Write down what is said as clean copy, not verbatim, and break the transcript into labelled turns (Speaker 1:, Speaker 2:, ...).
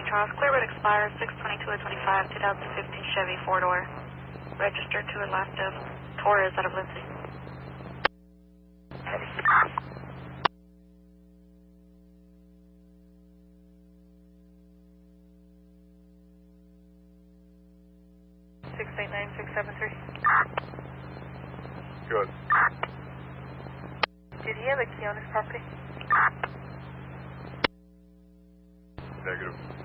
Speaker 1: Charles. Clearwood expires 6/22/25, 2015 Chevy 4-door. Registered to a last of Torres out of Lindsay. Heavy. 689-673.
Speaker 2: Good.
Speaker 1: Did he have a key on his property?
Speaker 2: Negative.